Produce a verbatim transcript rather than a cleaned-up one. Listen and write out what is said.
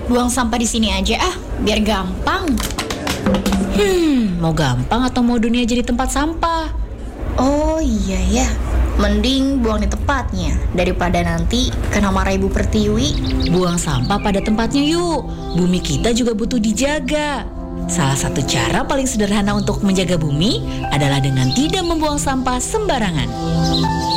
buang sampah di sini aja ah, biar gampang. Hmm, mau gampang atau mau dunia jadi tempat sampah? Oh iya ya, mending buang di tempatnya daripada nanti kena marah Ibu Pertiwi. Buang sampah pada tempatnya yuk. Bumi kita juga butuh dijaga. Salah satu cara paling sederhana untuk menjaga bumi adalah dengan tidak membuang sampah sembarangan.